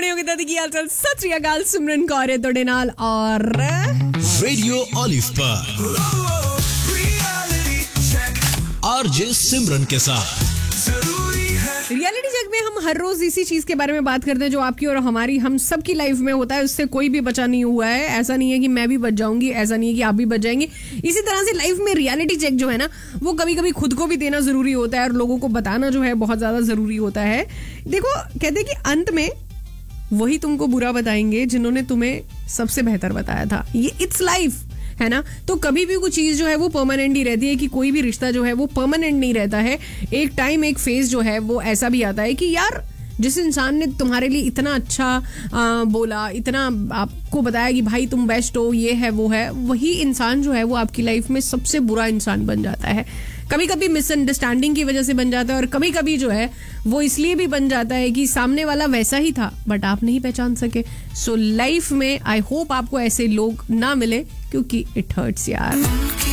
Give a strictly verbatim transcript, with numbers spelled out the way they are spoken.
सोने होगी दादी की हालचाल सत श्री अकाल सिमरन कौर है तोड़े नाल और रेडियो ऑलिव पर आरजे सिमरन के साथ रियलिटी चेक में हम हर रोज इसी चीज के बारे में बात करते हैं जो आपकी और हमारी हम सबकी लाइफ में होता है. उससे कोई भी बचा नहीं हुआ है. ऐसा नहीं है कि मैं भी बच जाऊंगी, ऐसा नहीं है कि आप भी बच जाएंगे. इसी तरह से लाइफ में रियलिटी चेक जो है ना वो कभी कभी खुद को भी देना जरूरी होता है और लोगों को बताना जो है बहुत ज्यादा जरूरी होता है. देखो कहते हैं कि अंत में वही तुमको बुरा बताएंगे जिन्होंने तुम्हें सबसे बेहतर बताया था. ये इट्स लाइफ है ना. तो कभी भी कुछ चीज जो है वो परमानेंट नहीं रहती है कि कोई भी रिश्ता जो है वो परमानेंट नहीं रहता है. एक टाइम एक फेज जो है वो ऐसा भी आता है कि यार जिस इंसान ने तुम्हारे लिए इतना अच्छा आ, बोला, इतना आपको बताया कि भाई तुम बेस्ट हो, ये है वो है, वही इंसान जो है वो आपकी लाइफ में सबसे बुरा इंसान बन जाता है. कभी कभी मिसअंडरस्टैंडिंग की वजह से बन जाता है और कभी कभी जो है वो इसलिए भी बन जाता है कि सामने वाला वैसा ही था बट आप नहीं पहचान सके. सो लाइफ में आई होप आपको ऐसे लोग ना मिले क्योंकि इट हर्ट्स यार.